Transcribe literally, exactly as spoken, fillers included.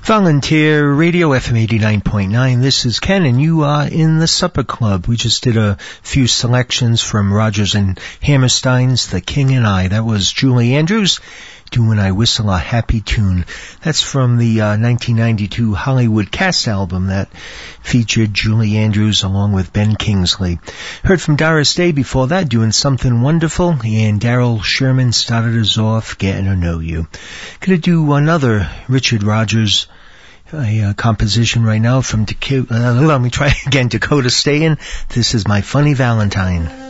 Volunteer Radio, F M eighty-nine point nine. This is Ken, and you are in the Supper Club. We just did a few selections from Rodgers and Hammerstein's The King and I. That was Julie Andrews doing I Whistle a Happy Tune. That's from the uh, nineteen ninety-two Hollywood Cast album that featured Julie Andrews along with Ben Kingsley. Heard from Doris Day before that, doing Something Wonderful, and Daryl Sherman started us off, Getting to Know You. Gonna do another Richard Rodgers a uh, composition right now from Dakota, uh, let me try again, Dakota Stayin'. This is My Funny Valentine.